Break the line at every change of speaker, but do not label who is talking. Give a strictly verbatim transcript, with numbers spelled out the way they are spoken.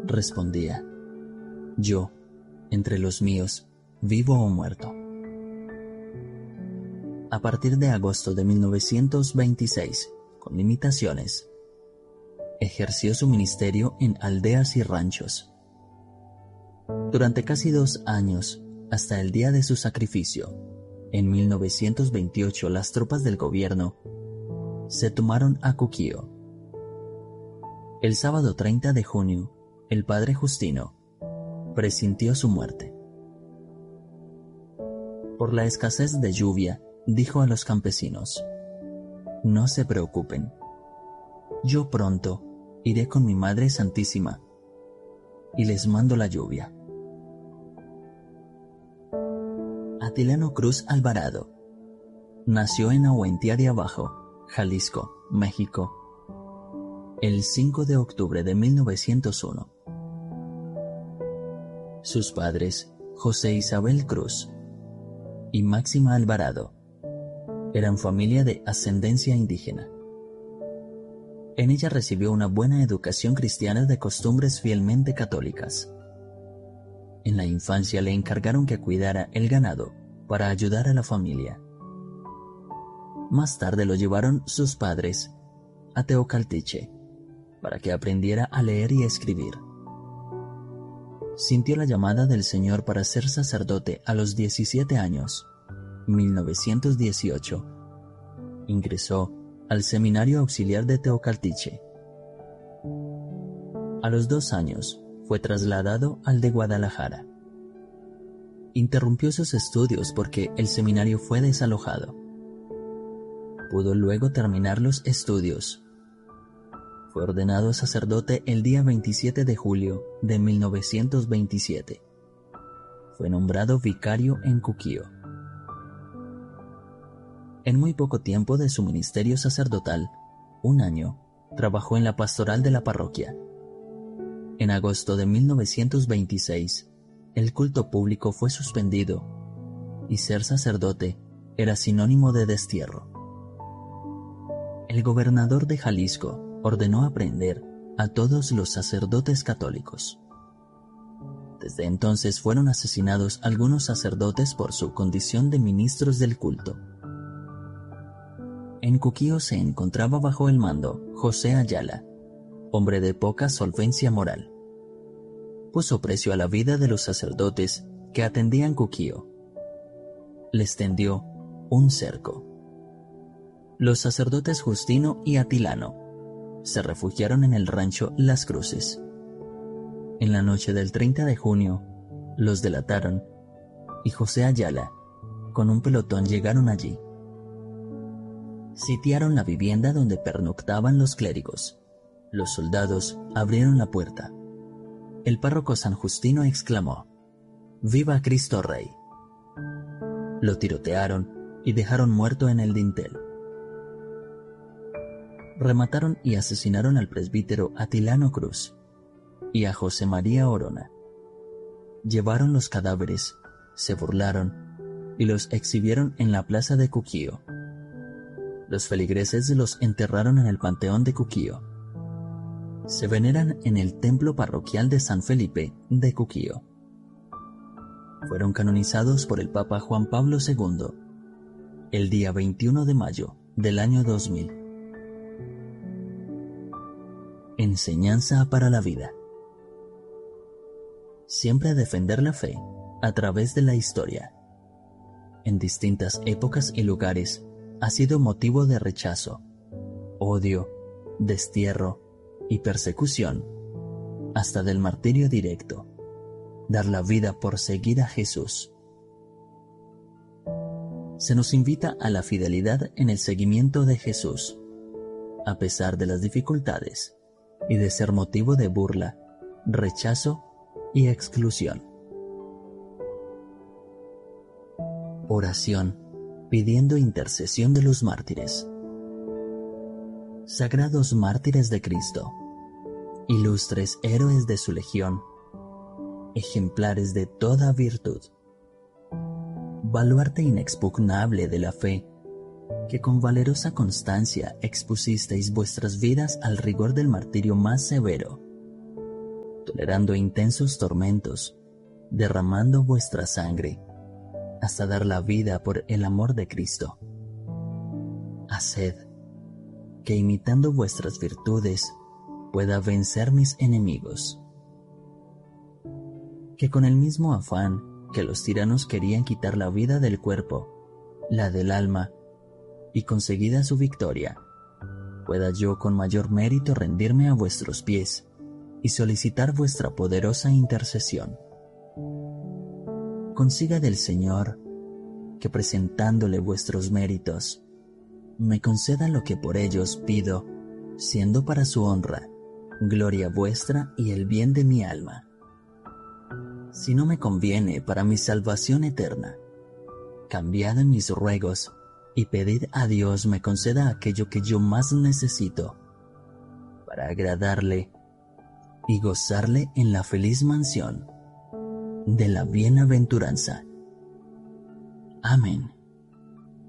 respondía: yo, entre los míos, vivo o muerto. A partir de agosto de mil novecientos veintiséis, con limitaciones, ejerció su ministerio en aldeas y ranchos. Durante casi dos años, hasta el día de su sacrificio, en mil novecientos veintiocho, las tropas del gobierno se tomaron a Cuquío. El sábado treinta de junio, el padre Justino presintió su muerte. Por la escasez de lluvia, dijo a los campesinos: no se preocupen, yo pronto iré con mi Madre Santísima y les mando la lluvia. Atilano Cruz Alvarado nació en Ahuentía de Abajo, Jalisco, México, el cinco de octubre de mil novecientos uno. Sus padres, José Isabel Cruz y Máxima Alvarado, eran familia de ascendencia indígena. En ella recibió una buena educación cristiana de costumbres fielmente católicas. En la infancia le encargaron que cuidara el ganado para ayudar a la familia. Más tarde lo llevaron sus padres a Teocaltiche para que aprendiera a leer y escribir. Sintió la llamada del Señor para ser sacerdote a los diecisiete años, mil novecientos dieciocho. Ingresó al Seminario Auxiliar de Teocaltiche. A los dos años fue trasladado al de Guadalajara. Interrumpió sus estudios porque el seminario fue desalojado. Pudo luego terminar los estudios. Fue ordenado sacerdote el día veintisiete de julio de mil novecientos veintisiete. Fue nombrado vicario en Cuquío. En muy poco tiempo de su ministerio sacerdotal, un año, trabajó en la pastoral de la parroquia. En agosto de mil novecientos veintiséis, el culto público fue suspendido y ser sacerdote era sinónimo de destierro. El gobernador de Jalisco ordenó aprehender a todos los sacerdotes católicos. Desde entonces fueron asesinados algunos sacerdotes por su condición de ministros del culto. En Cuquío se encontraba bajo el mando José Ayala, hombre de poca solvencia moral. Puso precio a la vida de los sacerdotes que atendían Cuquío. Les tendió un cerco. Los sacerdotes Justino y Atilano se refugiaron en el rancho Las Cruces. En la noche del treinta de junio, los delataron y José Ayala, con un pelotón, llegaron allí. Sitiaron la vivienda donde pernoctaban los clérigos. Los soldados abrieron la puerta. El párroco San Justino exclamó: ¡Viva Cristo Rey! Lo tirotearon y dejaron muerto en el dintel. Remataron y asesinaron al presbítero Atilano Cruz y a José María Orona. Llevaron los cadáveres, se burlaron y los exhibieron en la plaza de Cuquío. Los feligreses los enterraron en el panteón de Cuquío. Se veneran en el templo parroquial de San Felipe de Cuquío. Fueron canonizados por el Papa Juan Pablo segundo el día veintiuno de mayo del año dos mil. Enseñanza para la vida. Siempre defender la fe a través de la historia. En distintas épocas y lugares ha sido motivo de rechazo, odio, destierro y persecución, hasta del martirio directo, dar la vida por seguir a Jesús. Se nos invita a la fidelidad en el seguimiento de Jesús, a pesar de las dificultades y de ser motivo de burla, rechazo y exclusión. Oración pidiendo intercesión de los mártires. Sagrados mártires de Cristo, ilustres héroes de su legión, ejemplares de toda virtud, baluarte inexpugnable de la fe, que con valerosa constancia expusisteis vuestras vidas al rigor del martirio más severo. tolerando intensos tormentos, derramando vuestra sangre, hasta dar la vida por el amor de Cristo. Haced que imitando vuestras virtudes pueda vencer mis enemigos. Que con el mismo afán que los tiranos querían quitar la vida del cuerpo, la del alma, y conseguida su victoria, pueda yo con mayor mérito rendirme a vuestros pies y solicitar vuestra poderosa intercesión. Consiga del Señor que presentándole vuestros méritos, me conceda lo que por ellos pido, siendo para su honra, gloria vuestra y el bien de mi alma. Si no me conviene para mi salvación eterna, cambiad en mis ruegos y pedid a Dios me conceda aquello que yo más necesito, para agradarle y gozarle en la feliz mansión de la bienaventuranza. Amén.